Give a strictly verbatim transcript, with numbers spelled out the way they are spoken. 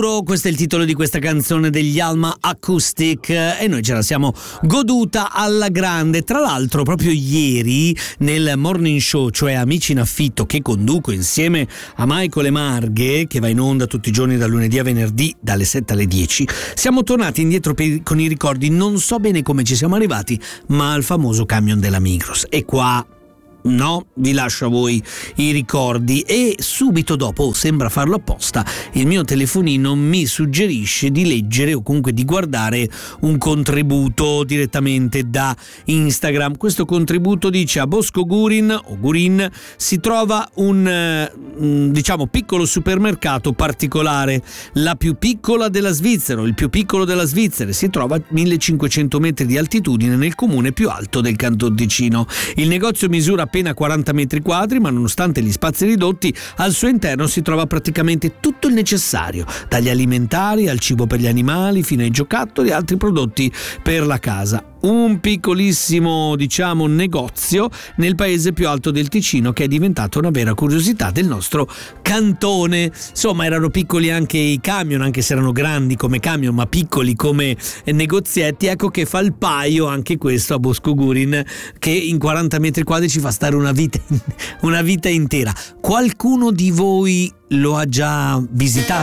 Futuro, questo è il titolo di questa canzone degli Alma Acoustic e noi ce la siamo goduta alla grande. Tra l'altro proprio ieri nel morning show, cioè Amici in affitto, che conduco insieme a Michael e Marghe, che va in onda tutti i giorni dal lunedì a venerdì dalle sette alle dieci, siamo tornati indietro per, con i ricordi. Non so bene come ci siamo arrivati, ma al famoso camion della Migros. E qua no, vi lascio a voi i ricordi. E subito dopo, sembra farlo apposta, il mio telefonino mi suggerisce di leggere o comunque di guardare un contributo direttamente da Instagram. Questo contributo dice: a Bosco Gurin o Gurin si trova un diciamo piccolo supermercato particolare, la più piccola della Svizzera, il più piccolo della Svizzera, si trova a millecinquecento metri di altitudine nel comune più alto del Canton Ticino. Il negozio misura appena quaranta metri quadri, ma nonostante gli spazi ridotti, al suo interno si trova praticamente tutto il necessario, dagli alimentari al cibo per gli animali fino ai giocattoli e altri prodotti per la casa. Un piccolissimo, diciamo, negozio nel paese più alto del Ticino, che è diventato una vera curiosità del nostro cantone. Insomma, erano piccoli anche i camion, anche se erano grandi come camion, ma piccoli come negozietti. Ecco che fa il paio anche questo a Bosco Gurin, che in quaranta metri quadri ci fa stare una vita, una vita intera. Qualcuno di voi lo ha già visitato?